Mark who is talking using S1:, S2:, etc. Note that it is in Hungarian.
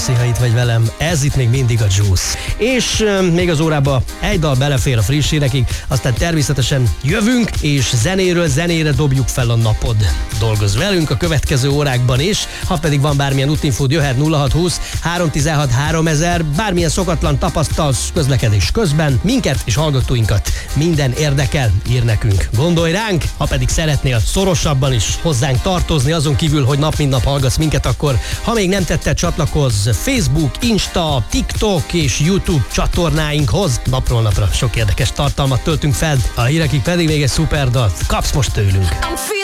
S1: Köszi, ha itt vagy velem. Ez itt még mindig a Juice. És még az órába egy dal belefér a friss hírekig, aztán természetesen jövünk, és zenéről zenére dobjuk fel a napod. Dolgozz velünk a következő órákban is, ha pedig van bármilyen útinfód, jöhet 0620 316 3000, bármilyen szokatlan tapasztalsz közlekedés közben, minket és hallgatóinkat minden érdekel, ír nekünk. Gondolj ránk, ha pedig szeretnél szorosabban is hozzánk tartozni, azon kívül, hogy nap mint nap hallgatsz minket, akkor ha még nem tetted, csatlakozz Facebook, Insta, TikTok és YouTube csatornáinkhoz. Napról napra sok érdekes tartalmat töltünk fel, a hírekig pedig még egy szuper dalt kapsz most tőlünk.